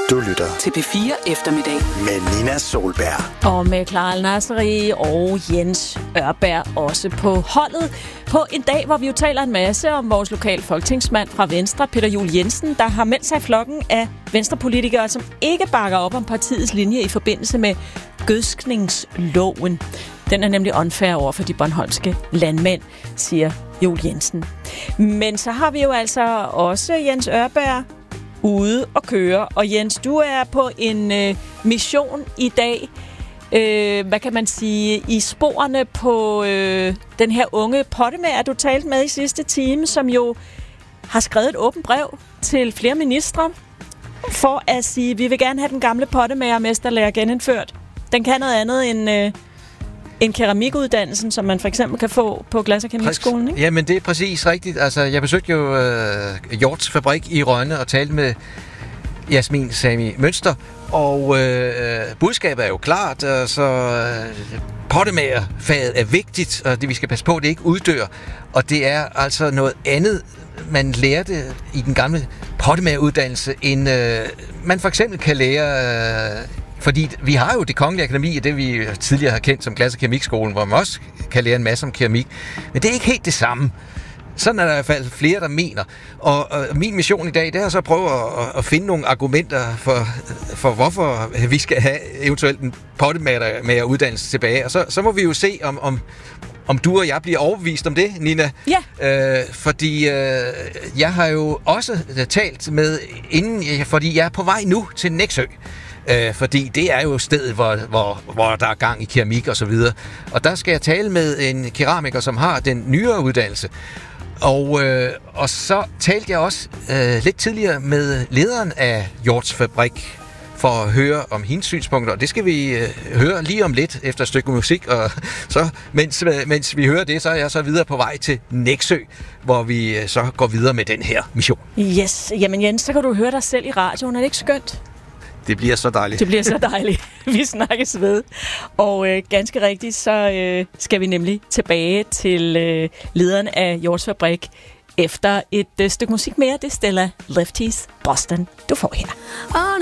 Du lytter til P4 Eftermiddag med Nina Solberg. Og med Clara Al-Nasri og Jens Ørberg også på holdet. På en dag, hvor vi jo taler en masse om vores lokale folketingsmand fra Venstre, Peter Juel Jensen, der har meldt sig i flokken af venstrepolitikere, som ikke bakker op om partiets linje i forbindelse med gødskningsloven. Den er nemlig unfair over for de bornholmske landmænd, siger Juel Jensen. Men så har vi jo altså også Jens Ørberg ude og køre. Og Jens, du er på en mission i dag, hvad kan man sige, i sporene på den her unge pottemager, du talte med i sidste time, som jo har skrevet et åbent brev til flere ministre for at sige, vi vil gerne have den gamle pottemagermesterlærer genindført. Den kan noget andet end keramikuddannelsen, som man for eksempel kan få på Glas- og Keramikskolen, ikke? Jamen, det er præcis rigtigt. Altså, jeg besøgte jo Hjorts fabrik i Rønne og talte med Jasmin Sami Mønster, og budskabet er jo klart. Altså, pottemagerfaget er vigtigt, og det vi skal passe på, det ikke uddør. Og det er altså noget andet, man lærte i den gamle pottemageruddannelse, end man for eksempel kan lære... Fordi vi har jo Det Kongelige Akademi, det vi tidligere har kendt som Glas- og Keramikskolen, hvor man også kan lære en masse om keramik. Men det er ikke helt det samme. Sådan er der i hvert fald flere, der mener. Og min mission i dag, det er så at prøve at finde nogle argumenter for hvorfor vi skal have eventuelt en pottemageruddannelse tilbage. Og så må vi jo se, om du og jeg bliver overbevist om det, Nina. Ja. Fordi jeg har jo også talt med fordi jeg er på vej nu til Nexø. Fordi det er jo stedet, hvor der er gang i keramik og så videre. Og der skal jeg tale med en keramiker, som har den nyere uddannelse. Og så talte jeg også lidt tidligere med lederen af Hjorts fabrik for at høre om hendes synspunkter. Og det skal vi høre lige om lidt efter et stykke musik. Og så, mens vi hører det, så er jeg så videre på vej til Nexø, hvor vi så går videre med den her mission. Yes. Jamen Jens, så kan du høre dig selv i radioen. Er det ikke skønt? Det bliver så dejligt. Det bliver så dejligt. Vi snakkes ved. Og ganske rigtigt, så skal vi nemlig tilbage til lederen af Hjorts fabrik efter et stykke musik mere. Det stiller Lefties Boston, du får her.